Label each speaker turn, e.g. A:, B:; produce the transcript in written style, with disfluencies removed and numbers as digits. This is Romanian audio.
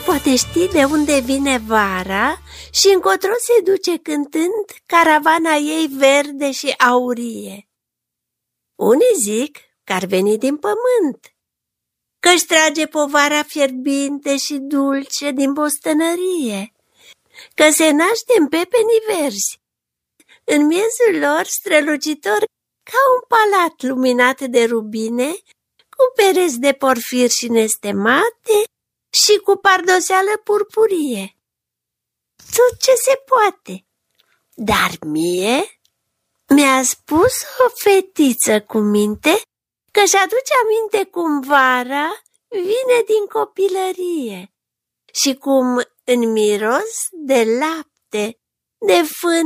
A: poate ști de unde vine vara și încotro se duce cântând caravana ei verde și aurie. Unii zic că ar veni din pământ, că-și trage povara fierbinte și dulce din bostănărie, că se naște în pepenii verzi, în miezul lor strălucitor ca un palat luminat de rubine, cu pereți de porfir și nestemate și cu pardoseală purpurie. Tot ce se poate. Dar mie mi-a spus o fetiță cu minte că-și aduce aminte cum vara vine din copilărie și cum în miros de lapte, de fân